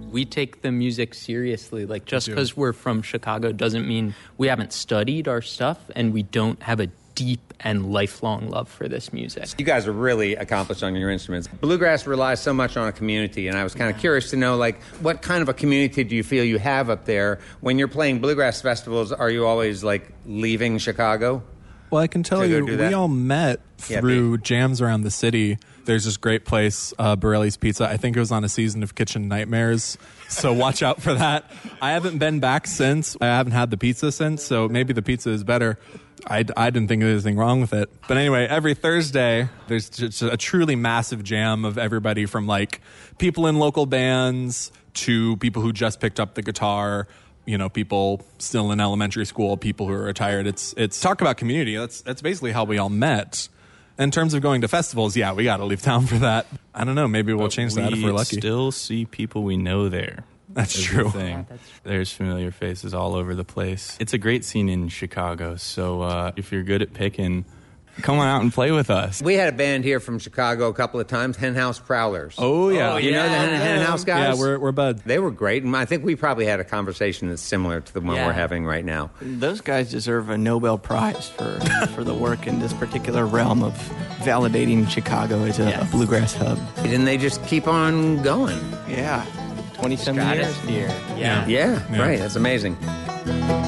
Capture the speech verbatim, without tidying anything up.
We take the music seriously. Like, just do. because we're from Chicago doesn't mean we haven't studied our stuff and we don't have a deep and lifelong love for this music. You guys are really accomplished on your instruments. Bluegrass relies so much on a community, and I was kind of curious to know, like, what kind of a community do you feel you have up there? When you're playing bluegrass festivals, are you always, like, leaving Chicago? Well, I can tell To go you, do that? we all met Yeah, through me. jams around the city. There's this great place, uh, Borelli's Pizza. I think it was on a season of Kitchen Nightmares, so watch out for that. I haven't been back since. I haven't had the pizza since, so maybe the pizza is better. I, I didn't think there was anything wrong with it. But anyway, every Thursday, there's just a truly massive jam of everybody from, like, people in local bands to people who just picked up the guitar, you know, people still in elementary school, people who are retired. It's it's talk about community. That's that's basically how we all met. In terms of going to festivals, yeah, we got to leave town for that. I don't know. Maybe we'll But change that if we we're lucky. still see people we know there. That's is true. the thing. There's familiar faces all over the place. It's a great scene in Chicago. So uh, if you're good at picking, come on out and play with us. We had a band here from Chicago a couple of times, Hen House Prowlers. Oh, yeah. You know the Hen, Hen House guys? Yeah, we're, we're buds. They were great, and I think we probably had a conversation that's similar to the one Yeah. we're having right now. Those guys deserve a Nobel Prize for for the work in this particular realm of validating Chicago as a, Yes. a bluegrass hub. Didn't they just keep on going? Yeah, twenty-seven years. Stratosphere. Yeah. Yeah, Yeah. right. That's amazing.